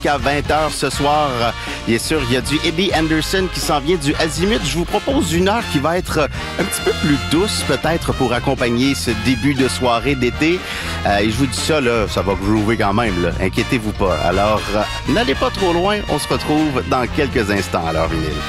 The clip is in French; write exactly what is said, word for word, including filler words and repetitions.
à vingt heures ce soir. Bien sûr, il y a du Eddie Anderson qui s'en vient du Azimut. Je vous propose une heure qui va être un petit peu plus douce, peut-être, pour accompagner ce début de soirée d'été. Euh, et je vous dis ça, là, ça va groover quand même, là. Inquiétez-vous pas. Alors, euh, n'allez pas trop loin. On se retrouve dans quelques instants à l'heure vinyle.